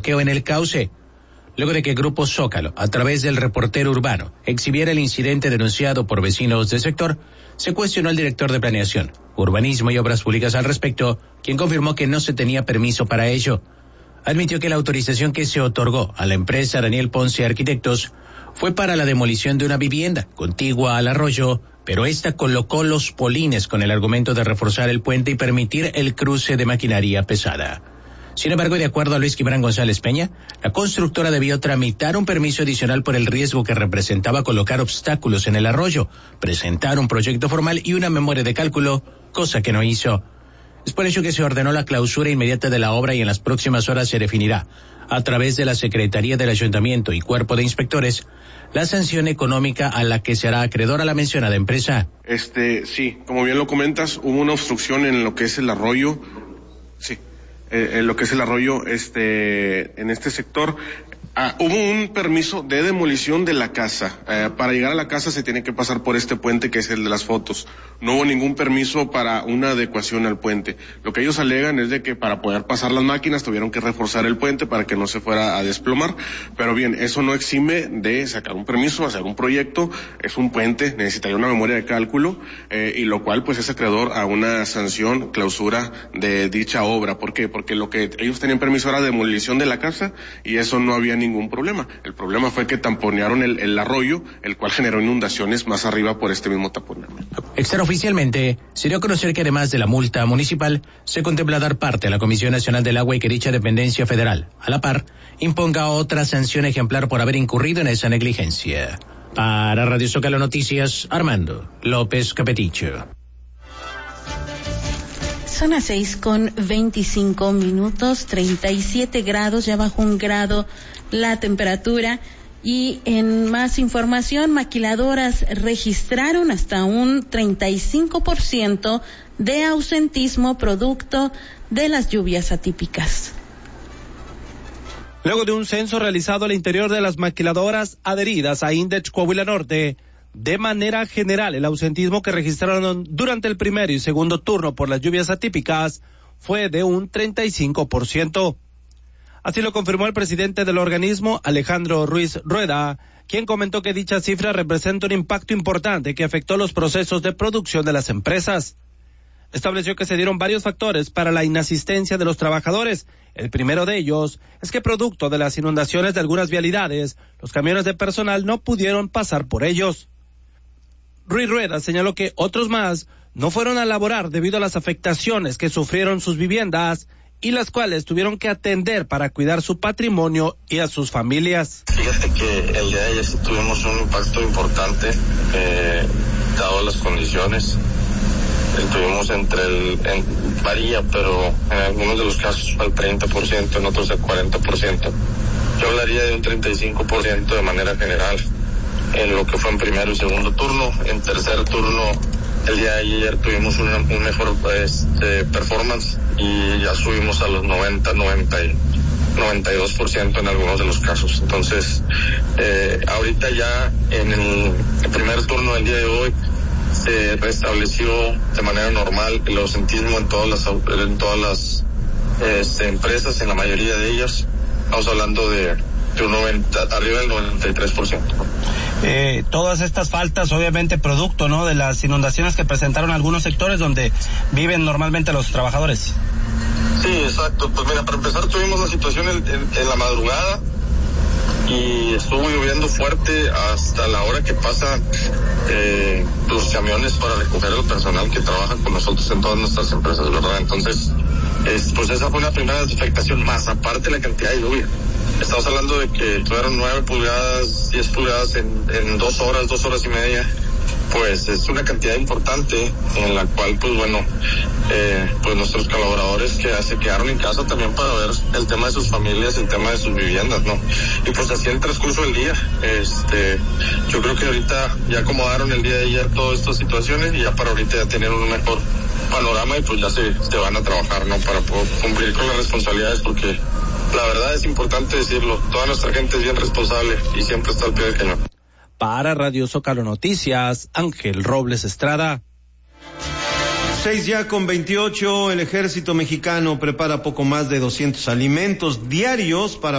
bloqueo en el cauce. Luego de que Grupo Zócalo, a través del reportero urbano, exhibiera el incidente denunciado por vecinos del sector, se cuestionó al director de Planeación, Urbanismo y Obras Públicas al respecto, quien confirmó que no se tenía permiso para ello. Admitió que la autorización que se otorgó a la empresa Daniel Ponce Arquitectos fue para la demolición de una vivienda contigua al arroyo, pero esta colocó los polines con el argumento de reforzar el puente y permitir el cruce de maquinaria pesada. Sin embargo, de acuerdo a Luis Gibran González Peña, la constructora debió tramitar un permiso adicional por el riesgo que representaba colocar obstáculos en el arroyo, presentar un proyecto formal y una memoria de cálculo, cosa que no hizo. Es por ello que se ordenó la clausura inmediata de la obra y en las próximas horas se definirá, a través de la Secretaría del Ayuntamiento y Cuerpo de Inspectores, la sanción económica a la que será acreedora la mencionada empresa. Sí, como bien lo comentas, hubo una obstrucción en lo que es el arroyo. Sí. En lo que es el arroyo, en este sector, hubo un permiso de demolición de la casa. Para llegar a la casa se tiene que pasar por este puente que es el de las fotos. No hubo ningún permiso para una adecuación al puente. Lo que ellos alegan es de que para poder pasar las máquinas tuvieron que reforzar el puente para que no se fuera a desplomar. Pero bien, eso no exime de sacar un permiso, hacer un proyecto. Es un puente, necesitaría una memoria de cálculo, y lo cual pues es acreedor a una sanción, clausura de dicha obra. ¿Por qué? Porque lo que ellos tenían permiso era demolición de la casa y eso no había ningún problema. El problema fue que tamponearon el arroyo, el cual generó inundaciones más arriba por este mismo taponamiento. Extraoficialmente, se dio a conocer que además de la multa municipal, se contempla dar parte a la Comisión Nacional del Agua y que dicha dependencia federal, a la par, imponga otra sanción ejemplar por haber incurrido en esa negligencia. Para Radio Zócalo Noticias, Armando López Capeticho. Son las 6:25, 37 grados, ya bajó 1 grado la temperatura. Y en más información, maquiladoras registraron hasta un 35% de ausentismo producto de las lluvias atípicas. Luego de un censo realizado al interior de las maquiladoras adheridas a Index Coahuila Norte, de manera general, el ausentismo que registraron durante el primero y segundo turno por las lluvias atípicas fue de un 35%. Así lo confirmó el presidente del organismo, Alejandro Ruiz Rueda, quien comentó que dicha cifra representa un impacto importante que afectó los procesos de producción de las empresas. Estableció que se dieron varios factores para la inasistencia de los trabajadores. El primero de ellos es que producto de las inundaciones de algunas vialidades, los camiones de personal no pudieron pasar por ellos. Ruiz Rueda señaló que otros más no fueron a laborar debido a las afectaciones que sufrieron sus viviendas y las cuales tuvieron que atender para cuidar su patrimonio y a sus familias. Fíjate que el día de ayer sí tuvimos un impacto importante, dado las condiciones. Estuvimos varía, pero en algunos de los casos al 30%, en otros al 40%. Yo hablaría de un 35% de manera general en lo que fue en primero y segundo turno. En tercer turno, el día de ayer tuvimos un mejor performance y ya subimos a los 92% en algunos de los casos. Entonces, ahorita ya en el primer turno del día de hoy se restableció de manera normal el ausentismo en todas las empresas, en la mayoría de ellas. Estamos hablando de un arriba del 93%. Todas estas faltas, obviamente, producto, ¿no?, de las inundaciones que presentaron algunos sectores donde viven normalmente los trabajadores. Sí, exacto. Pues mira, para empezar tuvimos la situación en la madrugada y estuvo lloviendo fuerte hasta la hora que pasan los camiones para recoger al personal que trabaja con nosotros en todas nuestras empresas, ¿verdad? Entonces, pues esa fue una primera afectación, más aparte la cantidad de lluvia. Estamos hablando de que tuvieron 9 pulgadas, 10 pulgadas en 2 horas y media. Pues es una cantidad importante en la cual, pues bueno, pues nuestros colaboradores que se quedaron en casa también para ver el tema de sus familias, el tema de sus viviendas, ¿no? Y pues así el transcurso del día, yo creo que ahorita ya acomodaron el día de ayer todas estas situaciones y ya para ahorita ya tener un mejor panorama y pues ya se van a trabajar, ¿no? Para poder cumplir con las responsabilidades, porque la verdad es importante decirlo, toda nuestra gente es bien responsable y siempre está al pie del cañón. Para Radio Zócalo Noticias, Ángel Robles Estrada. 6:28, el ejército mexicano prepara poco más de 200 alimentos diarios para